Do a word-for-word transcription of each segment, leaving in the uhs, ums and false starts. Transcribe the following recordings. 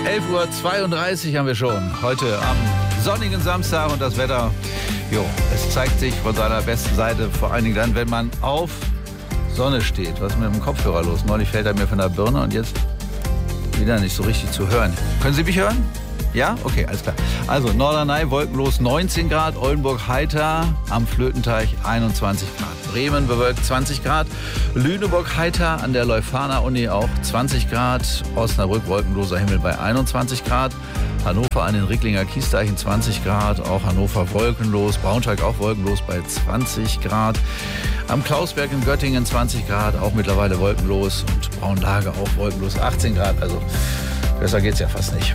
elf Uhr zweiunddreißig haben wir schon. Heute am sonnigen Samstag und das Wetter, jo, es zeigt sich von seiner besten Seite. Vor allen Dingen dann, wenn man auf Sonne steht. Was ist mit dem Kopfhörer los? Neulich fällt er mir von der Birne und jetzt wieder nicht so richtig zu hören. Können Sie mich hören? Ja? Okay, alles klar. Also Norderney wolkenlos neunzehn Grad, Oldenburg heiter, am Flötenteich einundzwanzig Grad. Bremen bewölkt zwanzig Grad, Lüneburg heiter, an der Leuphana-Uni auch zwanzig Grad, Osnabrück wolkenloser Himmel bei einundzwanzig Grad, Hannover an den Ricklinger Kiesteichen zwanzig Grad, auch Hannover wolkenlos, Braunschweig auch wolkenlos bei zwanzig Grad, am Klausberg in Göttingen zwanzig Grad, auch mittlerweile wolkenlos und Braunlage auch wolkenlos achtzehn Grad, also besser geht's ja fast nicht.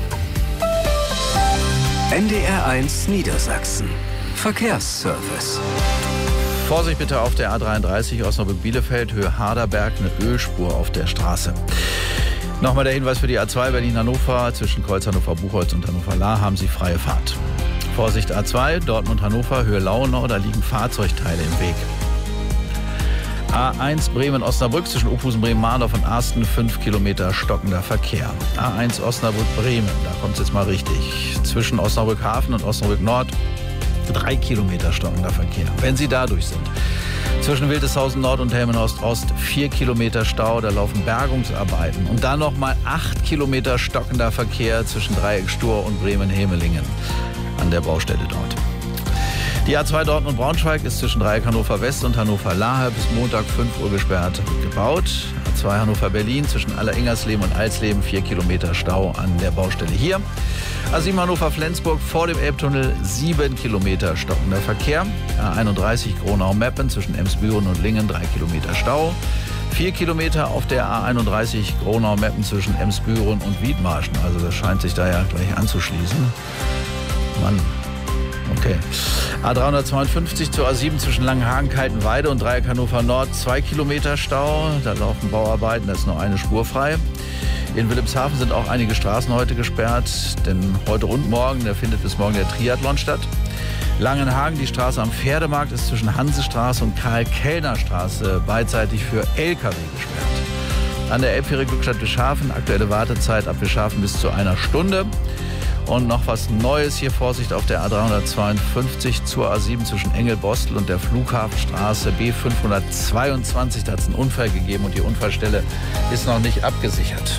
N D R eins Niedersachsen. Verkehrsservice. Vorsicht bitte auf der A dreiunddreißig Osnabrück-Bielefeld, Höhe Harderberg, eine Ölspur auf der Straße. Nochmal der Hinweis für die A zwei Berlin-Hannover. Zwischen Kreuz Hannover-Buchholz und Hannover-Lahr haben Sie freie Fahrt. Vorsicht A zwei, Dortmund-Hannover, Höhe Lauenau, da liegen Fahrzeugteile im Weg. A eins Bremen-Osnabrück zwischen Opusen-Bremen-Mahndorf und Arsten, fünf Kilometer stockender Verkehr. A eins Osnabrück-Bremen, da kommt es jetzt mal richtig. Zwischen Osnabrück-Hafen und Osnabrück-Nord, drei Kilometer stockender Verkehr. Wenn Sie dadurch sind. Zwischen Wildeshausen Nord und Helmenhorst Ost, vier Kilometer Stau, da laufen Bergungsarbeiten. Und dann nochmal acht Kilometer stockender Verkehr zwischen Dreieck Stur und Bremen-Hemelingen an der Baustelle dort. Die A zwei Dortmund-Braunschweig ist zwischen Dreieck Hannover West und Hannover Lahe bis Montag fünf Uhr gesperrt gebaut. A zwei Hannover-Berlin zwischen Aller-Ingersleben und Alsleben, vier Kilometer Stau an der Baustelle hier. A sieben Hannover-Flensburg vor dem Elbtunnel, sieben Kilometer stockender Verkehr. A einunddreißig Gronau-Meppen zwischen Emsbüren und Lingen, drei Kilometer Stau. vier Kilometer auf der A einunddreißig Gronau-Meppen zwischen Emsbüren und Wiedmarschen. Also das scheint sich da ja gleich anzuschließen. Mann. Okay. A dreihundertzweiundfünfzig zur A sieben zwischen Langenhagen, Kaltenweide und Dreieck Hannover Nord, zwei Kilometer Stau. Da laufen Bauarbeiten, da ist nur eine Spur frei. In Wilhelmshaven sind auch einige Straßen heute gesperrt, denn heute und morgen, da findet bis morgen der Triathlon statt. Langenhagen, die Straße am Pferdemarkt ist zwischen Hansestraße und Karl-Kellner-Straße beidseitig für L K W gesperrt. An der Elbfähre Glückstadt-Bischhafen, aktuelle Wartezeit ab Bischhafen bis zu einer Stunde. Und noch was Neues hier, Vorsicht auf der A dreihundertzweiundfünfzig zur A sieben zwischen Engel-Bostel und der Flughafenstraße B fünfhundertzweiundzwanzig. Da hat es einen Unfall gegeben und die Unfallstelle ist noch nicht abgesichert.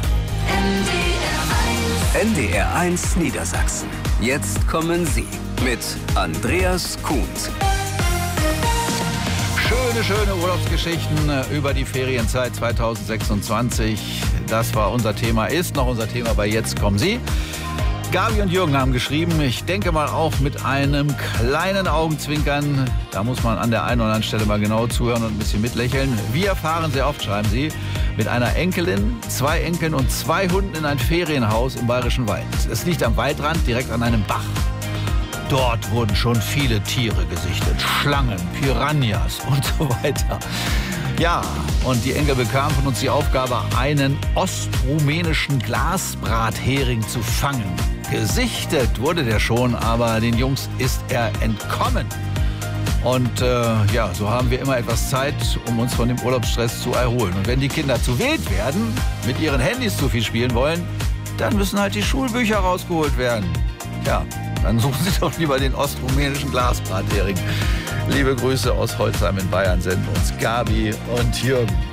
N D R eins Niedersachsen. Jetzt kommen Sie mit Andreas Kuhns. Schöne, schöne Urlaubsgeschichten über die Ferienzeit zweitausendsechsundzwanzig. Das war unser Thema, ist noch unser Thema bei Jetzt kommen Sie. Gabi und Jürgen haben geschrieben, ich denke mal auch mit einem kleinen Augenzwinkern. Da muss man an der einen oder anderen Stelle mal genau zuhören und ein bisschen mitlächeln. Wir fahren sehr oft, schreiben sie, mit einer Enkelin, zwei Enkeln und zwei Hunden in ein Ferienhaus im Bayerischen Wald. Es liegt am Waldrand, direkt an einem Bach. Dort wurden schon viele Tiere gesichtet. Schlangen, Piranhas und so weiter. Ja, und die Enkel bekamen von uns die Aufgabe, einen ostrumänischen Glasbrathering zu fangen. Gesichtet wurde der schon, aber den Jungs ist er entkommen. Und äh, ja, so haben wir immer etwas Zeit, um uns von dem Urlaubsstress zu erholen. Und wenn die Kinder zu wild werden, mit ihren Handys zu viel spielen wollen, dann müssen halt die Schulbücher rausgeholt werden. Ja, dann suchen Sie doch lieber den ostrumänischen Glasbrathering. Liebe Grüße aus Holzheim in Bayern senden uns Gabi und Jürgen.